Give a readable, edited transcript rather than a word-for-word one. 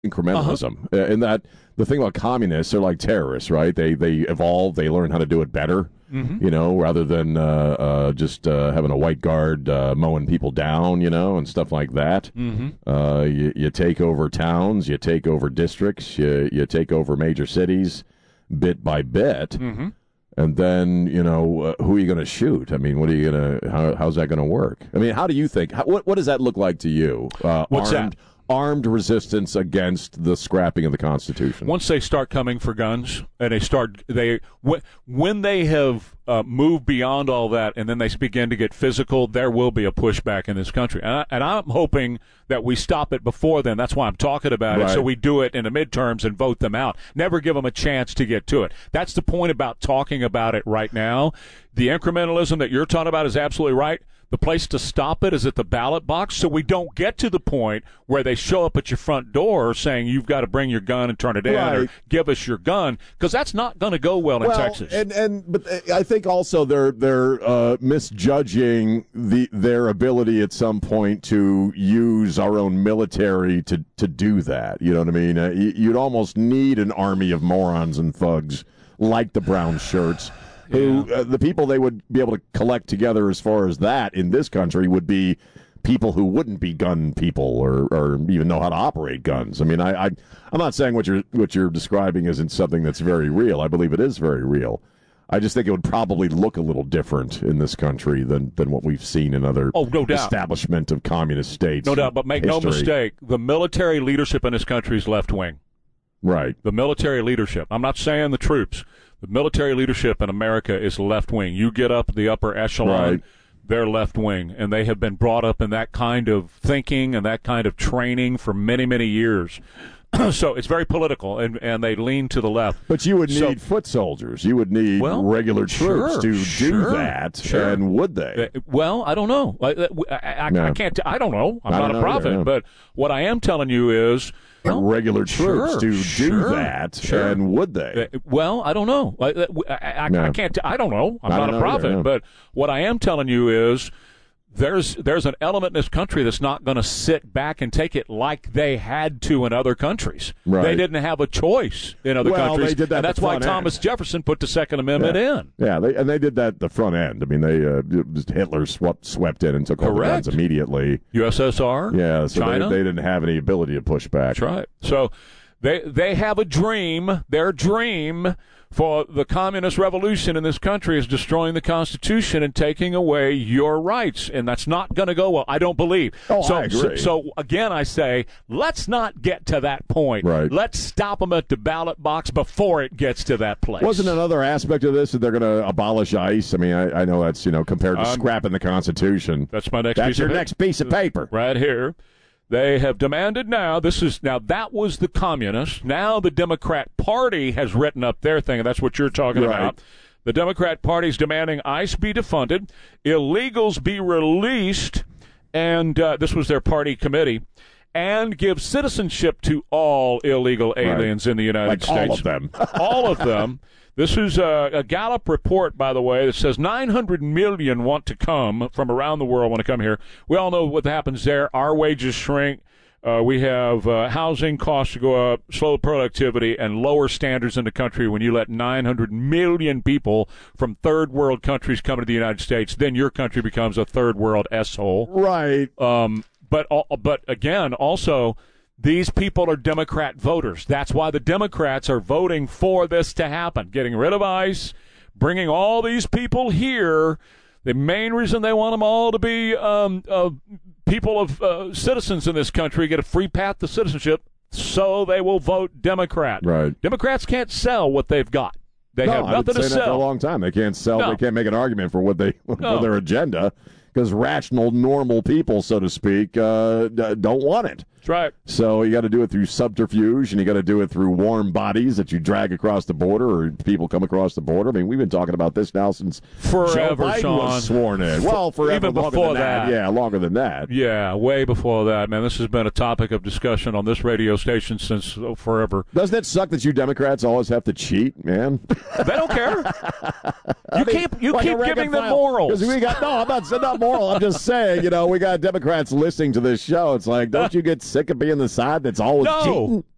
incrementalism. And that the thing about communists, they're like terrorists, right? They evolve, they learn how to do it better, rather than just having a white guard mowing people down, and stuff like that. You take over towns, you take over districts, you take over major cities bit by bit. And then, who are you going to shoot? I mean, what are you going to, how's that going to work? I mean, how do you think, what does that look like to you? What's that? Armed resistance against the scrapping of the Constitution. Once they start coming for guns, and when they have moved beyond all that, and then they begin to get physical, there will be a pushback in this country. And I'm hoping that we stop it before then. That's why I'm talking about it, so we do it in the midterms and vote them out. Never give them a chance to get to it. That's the point about talking about it right now. The incrementalism that you're talking about is absolutely right. The place to stop it is at the ballot box, so we don't get to the point where they show up at your front door saying you've got to bring your gun and turn it in, or give us your gun, because that's not going to go well in Texas. But I think also they're misjudging their ability at some point to use our own military to do that. You know what I mean? You'd almost need an army of morons and thugs like the brown shirts. Who the people they would be able to collect together as far as that in this country would be people who wouldn't be gun people or even know how to operate guns. I mean, I'm not saying what you're describing isn't something that's very real. I believe it is very real. I just think it would probably look a little different in this country than what we've seen in other establishment of communist states. No doubt, but make no mistake, the military leadership in this country is left wing. Right. The military leadership. I'm not saying the troops. The military leadership in America is left-wing. You get up the upper echelon, they're left-wing, and they have been brought up in that kind of thinking and that kind of training for many, many years. So it's very political, and they lean to the left. But you would need foot soldiers. You would need regular troops to do that, and would they? Well, I don't know. I can't. I don't know. I'm not a prophet, but what I am telling you is, regular troops to do that, and would they? Well, I don't know. I can't. I don't know. I'm not a prophet, but what I am telling you is there's an element in this country that's not going to sit back and take it like they had to in other countries. Right. They didn't have a choice in other countries, they did that and that's why Thomas Jefferson put the Second Amendment in. Yeah, they did that at the front end. I mean, Hitler swept in and took all the guns immediately. USSR, so China. They didn't have any ability to push back. That's right. So they have a dream. Their dream for the communist revolution in this country is destroying the Constitution and taking away your rights, and that's not going to go well, I don't believe. I agree. So again, I say, let's not get to that point. Right. Let's stop them at the ballot box before it gets to that place. Wasn't another aspect of this that they're going to abolish ICE? I mean, I know that's, compared to scrapping the Constitution. That's my next That's your next piece of paper. Right here. They have demanded that was the communists. Now the Democrat Party has written up their thing, and that's what you're talking about. The Democrat Party is demanding ICE be defunded, illegals be released, and this was their party committee, and give citizenship to all illegal aliens in the United States. All of them. All of them. This is a Gallup report, by the way, that says 900 million want to come from around the world want to come here. We all know what happens there. Our wages shrink. We have housing costs go up, slow productivity, and lower standards in the country. When you let 900 million people from third world countries come to the United States, then your country becomes a third world S-hole. Right. But again, also, these people are Democrat voters. That's why the Democrats are voting for this to happen. Getting rid of ICE, bringing all these people here. The main reason they want them all to be people of citizens in this country, get a free path to citizenship, so they will vote Democrat. Right. Democrats can't sell what they've got. They have nothing to sell. That for a long time. They can't sell. They can't make an argument for what for their agenda, because rational, normal people, so to speak, don't want it. That's right. So you got to do it through subterfuge, and you got to do it through warm bodies that you drag across the border, or people come across the border. I mean, we've been talking about this now since forever, Joe Biden was sworn in. Well, forever, even before that. Yeah, longer than that. Yeah, way before that, man. This has been a topic of discussion on this radio station since forever. Doesn't it suck that you Democrats always have to cheat, man? They don't care. You keep giving them morals. I'm not moral. I'm just saying, we got Democrats listening to this show. It's like, don't you get sick of being the side that's always cheating?